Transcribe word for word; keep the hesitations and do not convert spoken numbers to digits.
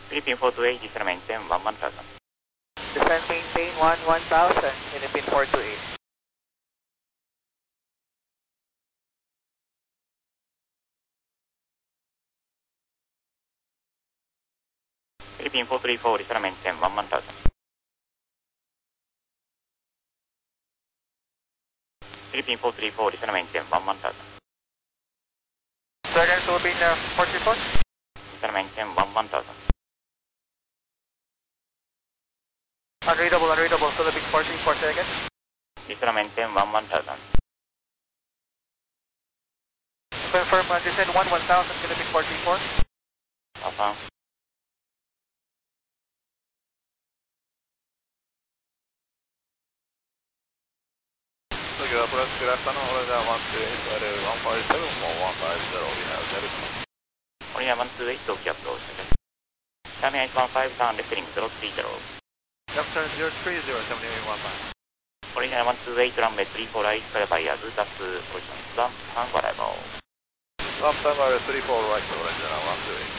Philippine four two eight, descend maintain one one thousand. Descend maintain one one thousand, Philippine four two eight. Philippine four three four, descend maintain one one thousand. Philippine four three four, descend maintain one one thousand. Second Philippine uh, four three four. Descend maintain one one thousand. Unreadable, unreadable, Philippine four three four, second. Descend maintain one one thousand. Confirm, uh, descend one one thousand, Philippine four three four. Affirm. Good afternoon, Order one two eight, one five seven one five zero, we have Delta. Order one two eight, Tokyo approach. Coming eight one five, down left zero three zero. Left turn zero three zero, seven eight one five. Order one two eight, runway three four right, clear by Yazoo, that's position one, and arrival. Left turn three four right, Order one two eight.